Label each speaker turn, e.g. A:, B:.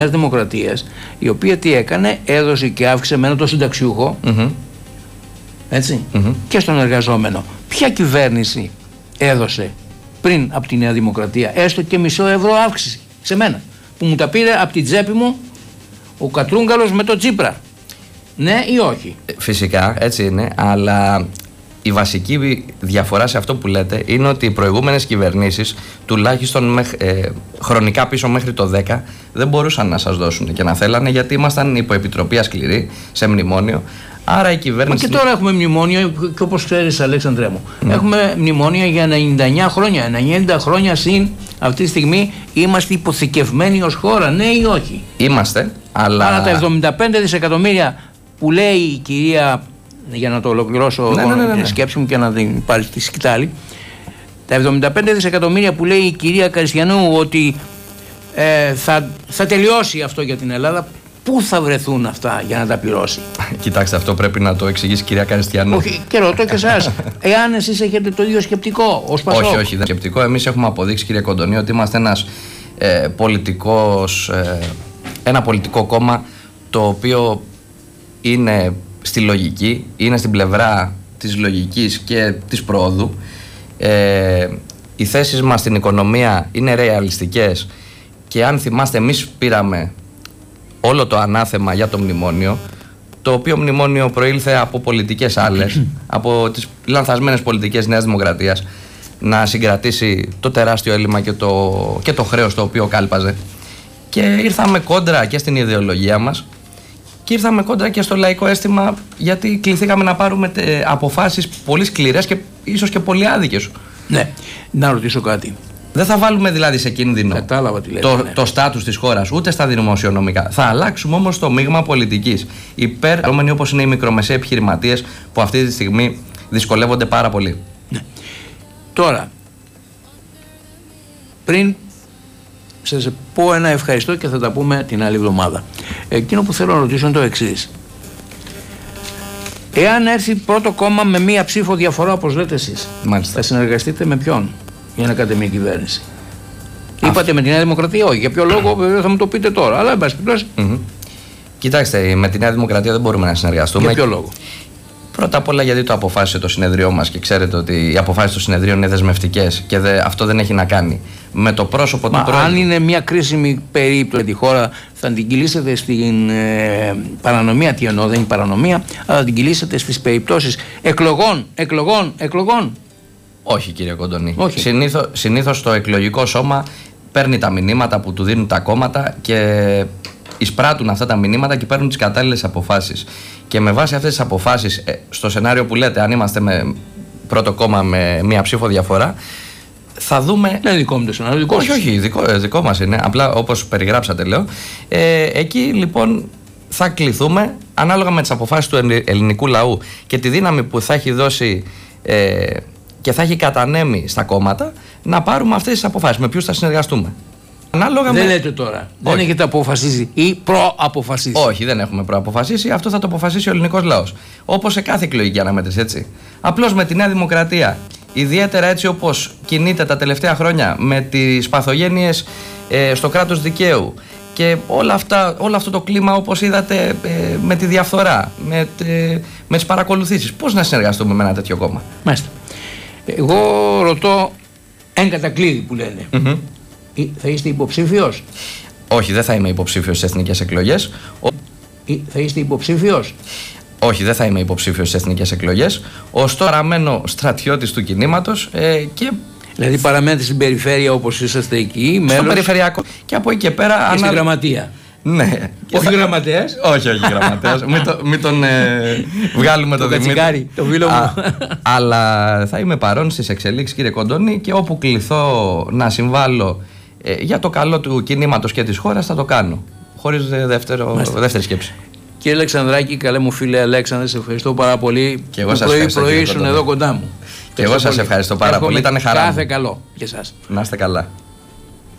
A: Δημοκρατίας, η οποία τι έκανε, έδωσε και αύξησε με το συνταξιούχο, έτσι, και στον εργαζόμενο. Ποια κυβέρνηση έδωσε πριν από τη Νέα Δημοκρατία έστω και €0 αύξηση σε μένα, που μου τα πήρε από την τσέπη μου ο Κατρούγκαλος με το Τσίπρα? Ναι ή όχι?
B: Φυσικά έτσι είναι, αλλά η βασική διαφορά σε αυτό που λέτε είναι ότι οι προηγούμενες κυβερνήσεις, τουλάχιστον χρονικά πίσω μέχρι το 10, δεν μπορούσαν να σας δώσουν και να θέλανε, γιατί ήμασταν υπό επιτροπή σκληρή σε μνημόνιο. Άρα η κυβέρνηση.
A: Μα και τώρα έχουμε μνημόνιο, και όπως ξέρεις, Αλέξανδρέ μου, έχουμε μνημόνια για 99 χρόνια. 90 χρόνια συν αυτή τη στιγμή είμαστε υποθηκευμένοι ως χώρα, ναι ή όχι?
B: Είμαστε, αλλά.
A: Άρα τα 75 δισεκατομμύρια που λέει η κυρία, για να το ολοκληρώσω τη σκέψη μου και να την πάρει στη σκητάλη, τα 75 δισεκατομμύρια που λέει η κυρία Καριστιανού ότι θα τελειώσει αυτό για την Ελλάδα, πού θα βρεθούν αυτά για να τα πληρώσει?
B: Κοιτάξτε, αυτό πρέπει να το εξηγήσει η κυρία Καριστιανού.
A: Όχι, και ρωτώ και εσάς, εάν εσείς έχετε το ίδιο σκεπτικό ως Πασόκ.
B: Όχι, δεν είναι σκεπτικό. Εμείς έχουμε αποδείξει, κύριε Κοντονή, ότι είμαστε ένα πολιτικό κόμμα το οποίο είναι στη λογική, είναι στην πλευρά της λογικής και της προόδου. Οι θέσεις μας στην οικονομία είναι ρεαλιστικές και αν θυμάστε, εμείς πήραμε όλο το ανάθεμα για το μνημόνιο, το οποίο μνημόνιο προήλθε από πολιτικές άλλες, από τις λανθασμένες πολιτικές Νέας Δημοκρατίας, να συγκρατήσει το τεράστιο έλλειμμα και το χρέος το οποίο κάλπαζε. Και ήρθαμε κόντρα και στην ιδεολογία μας και ήρθαμε κόντρα και στο λαϊκό αίσθημα, γιατί κληθήκαμε να πάρουμε αποφάσεις πολύ σκληρές και ίσως και πολύ άδικες.
A: Ναι, να ρωτήσω κάτι.
B: Δεν θα βάλουμε δηλαδή σε κίνδυνο το στάτους της χώρας, ούτε στα δημοσιονομικά. Θα αλλάξουμε όμως το μείγμα πολιτικής υπέρ, όπως είναι οι μικρομεσαίοι επιχειρηματίες που αυτή τη στιγμή δυσκολεύονται πάρα πολύ.
A: Ναι. Τώρα, πριν σας πω ένα ευχαριστώ και θα τα πούμε την άλλη εβδομάδα, εκείνο που θέλω να ρωτήσω είναι το εξής. Εάν έρθει πρώτο κόμμα με μία ψήφο διαφορά, όπως λέτε εσείς, θα συνεργαστείτε με ποιον για να κάνετε μια κυβέρνηση? Είπατε με τη Νέα Δημοκρατία, όχι. Για ποιο λόγο, βέβαια θα μου το πείτε τώρα, αλλά εν πάση περιπτώσει.
B: Κοιτάξτε, με τη Νέα Δημοκρατία δεν μπορούμε να συνεργαστούμε.
A: Για ποιο λόγο?
B: Πρώτα απ' όλα γιατί το αποφάσισε το συνεδριό μας και ξέρετε ότι οι αποφάσεις των συνεδρίων είναι δεσμευτικές και αυτό δεν έχει να κάνει με το πρόσωπο του Πρόεδρου. Αν
A: είναι μια κρίσιμη περίπτωση για τη χώρα, θα την κυλήσετε στην παρανομία. Τι εννοώ, δεν είναι παρανομία, αλλά θα την κυλήσετε στις περιπτώσεις εκλογών.
B: Όχι, κύριε Κοντονή. Συνήθως το εκλογικό σώμα παίρνει τα μηνύματα που του δίνουν τα κόμματα και εισπράττουν αυτά τα μηνύματα και παίρνουν τις κατάλληλες αποφάσεις. Και με βάση αυτές τις αποφάσεις, στο σενάριο που λέτε, αν είμαστε με πρώτο κόμμα με μία ψήφο διαφορά, θα δούμε.
A: Δεν είναι δικό μου το σενάριο, δικό σας.
B: Όχι, δικό μας είναι. Απλά όπως περιγράψατε, λέω. Εκεί λοιπόν θα κληθούμε, ανάλογα με τις αποφάσεις του ελληνικού λαού και τη δύναμη που θα έχει δώσει και θα έχει κατανέμει στα κόμματα, να πάρουμε αυτές τις αποφάσεις. Με ποιους θα συνεργαστούμε.
A: Δεν λέτε τώρα. Δεν έχετε αποφασίσει ή προαποφασίσει?
B: Όχι, δεν έχουμε προαποφασίσει. Αυτό θα το αποφασίσει ο ελληνικός λαός. Όπως σε κάθε εκλογική αναμέτρηση, έτσι. Απλώς με τη Νέα Δημοκρατία, ιδιαίτερα έτσι όπως κινείται τα τελευταία χρόνια, με τις παθογένειες στο κράτος δικαίου και όλο αυτό το κλίμα, όπως είδατε, με τη διαφθορά, με τις παρακολουθήσεις, πώς να συνεργαστούμε με ένα τέτοιο κόμμα?
A: Μάλιστα. Εγώ ρωτώ εν κατακλείδη που λένε. Θα είστε υποψήφιος?
B: Όχι, δεν θα είμαι υποψήφιος στις εθνικές εκλογές.
A: Θα είστε υποψήφιος?
B: Όχι, δεν θα είμαι υποψήφιος στις εθνικές εκλογές. Ωστόσο, παραμένω στρατιώτης του κινήματος και.
A: Δηλαδή, παραμένετε στην περιφέρεια όπως είσαστε εκεί, μέλος.
B: Στο περιφερειακό. Και από εκεί και πέρα.
A: Και στη γραμματεία.
B: Ναι.
A: Όχι γραμματέας.
B: Όχι γραμματέας. Μην τον βγάλουμε το
A: Δημήτρη. Το φίλο μου.
B: Αλλά θα είμαι παρόν στις εξελίξεις, κύριε Κοντονή, και όπου κληθώ να συμβάλλω για το καλό του κινήματος και της χώρας, θα το κάνω. Χωρίς δεύτερη σκέψη.
A: Κύριε Αλεξανδράκη, καλέ μου φίλε Αλέξανδρε, σε ευχαριστώ πάρα πολύ.
B: Και εγώ σας ευχαριστώ.
A: Πρωί ήσουν εδώ κοντά μου.
B: Και εγώ σας ευχαριστώ πάρα πολύ. Ήταν χαρά.
A: Κάθε καλό για εσάς.
B: Να είστε καλά.